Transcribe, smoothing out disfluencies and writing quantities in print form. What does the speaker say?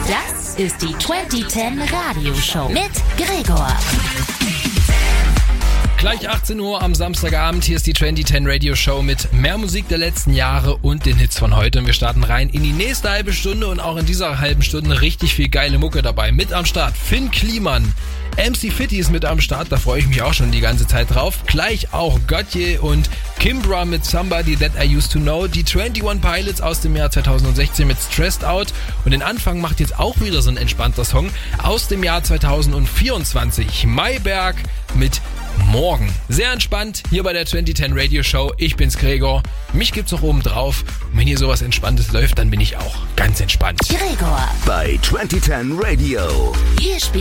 Das ist die 2010 Radioshow mit Gregor. Gleich 18 Uhr am Samstagabend, hier ist die 2010 Radio Show mit mehr Musik der letzten Jahre und den Hits von heute. Und wir starten rein in die nächste halbe Stunde und auch in dieser halben Stunde richtig viel geile Mucke dabei. Mit am Start Finn Kliman, MC Fitti ist mit am Start, da freue ich mich auch schon die ganze Zeit drauf. Gleich auch Gotye und Kimbra mit Somebody That I Used to Know. Die 21 Pilots aus dem Jahr 2016 mit Stressed Out. Und den Anfang macht jetzt auch wieder so ein entspannter Song aus dem Jahr 2024. Mayberg mit Morgen. Sehr entspannt hier bei der 2010 Radio Show. Ich bin's Gregor. Mich gibt's noch oben drauf. Und wenn hier sowas Entspanntes läuft, dann bin ich auch ganz entspannt. Gregor bei 2010 Radio. Hier spielt